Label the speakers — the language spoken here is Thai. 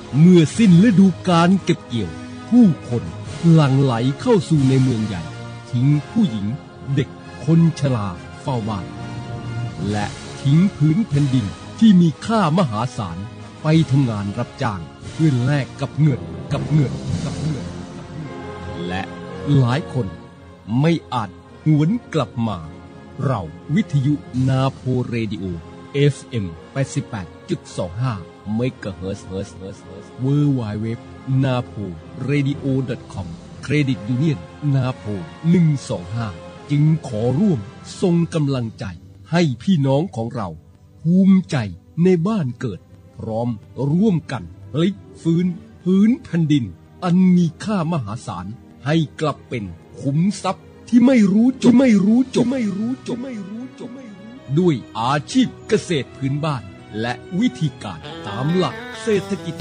Speaker 1: เมื่อสิ้นฤดูกาลเก็บเกี่ยวผู้คนหลั่งไหลเข้าสู่ในเมืองใหญ่ทิ้งผู้หญิงเด็กคนชราเฝ้าบ้านและทิ้งพื้นแผ่นดินที่มีค่ามหาศาลไปทำงานรับจ้างเพื่อแลกกับเงินและหลายคนไม่อาจหวนกลับมาเราวิทยุนาโพเรดิโอ FM 88.25 เมกะเฮิรตซ์www.naporadio.com เครดิตยูเนียนนาโพ125จึงขอร่วมส่งกำลังใจให้พี่น้องของเราภูมิใจในบ้านเกิดพร้อมร่วมกันพลิกฟื้นพื้นแผ่นดินอันมีค่ามหาศาลให้กลับเป็นขุมทรัพย์ที่ไม่รู้จบด้วยอาชีพเกษตรพื้นบ้านและวิธีการตามหลักเศรษฐกิจ